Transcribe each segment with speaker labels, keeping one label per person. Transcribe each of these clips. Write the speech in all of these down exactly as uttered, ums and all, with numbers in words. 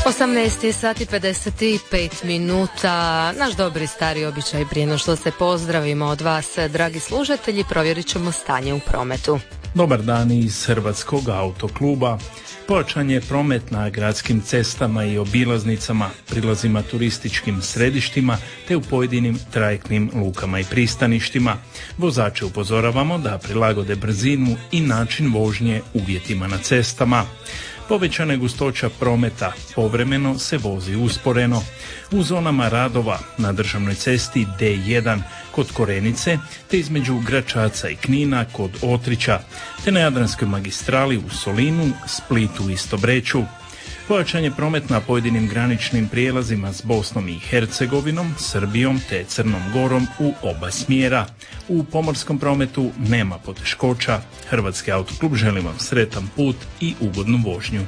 Speaker 1: osamnaest sati pedeset pet minuta. Naš dobri stari običaj prije no što se pozdravimo od vas, dragi slušatelji, provjerit ćemo stanje u prometu.
Speaker 2: Dobar dan iz Hrvatskog autokluba. Pojačan je promet na gradskim cestama i obilaznicama, prilazima turističkim središtima te u pojedinim trajektnim lukama i pristaništima. Vozače upozoravamo da prilagode brzinu i način vožnje uvjetima na cestama. Povećana je gustoća prometa, povremeno se vozi usporeno. U zonama radova na državnoj cesti D jedan kod Korenice, te između Gračaca i Knina kod Otrića, te na Jadranskoj magistrali u Solinu, Splitu i Stobreću. Pojačan je promet na pojedinim graničnim prijelazima s Bosnom i Hercegovinom, Srbijom te Crnom Gorom u oba smjera. U pomorskom prometu nema poteškoća. Hrvatski autoklub želi vam sretan put i ugodnu vožnju.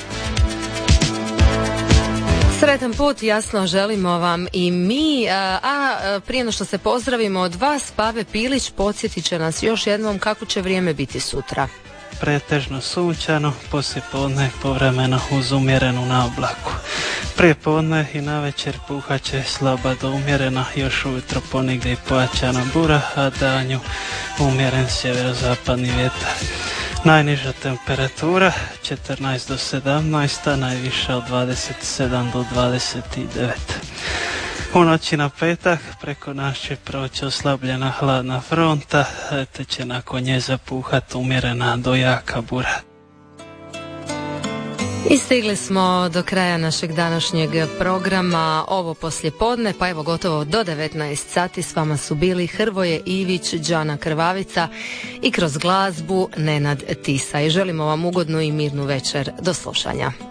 Speaker 1: Sretan put, jasno, želimo vam i mi, a, a prije no što se pozdravimo od vas, Pave Pilić podsjetit će nas još jednom kako će vrijeme biti sutra.
Speaker 3: Pretežno sunčano, poslijepodne povremeno uz umjerenu naoblaku. Prije podne i navečer puhat će slaba do umjerena, još ujutro ponegdje i pojačana bura, a danju umjeren sjeverozapadni vjetar. Najniža temperatura četrnaest do sedamnaest, a najviša od dvadeset sedam do dvadeset devet. U noći na petak preko nas će proći oslabljena hladna fronta, te će nakon nje zapuhat umjerena do jaka bura.
Speaker 1: I stigli smo do kraja našeg današnjeg programa ovo poslijepodne, pa evo gotovo do devetnaest sati s vama su bili Hrvoje Ivić, Đana Krvavica i kroz glazbu Nenad Tisa. I želimo vam ugodnu i mirnu večer. Do slušanja.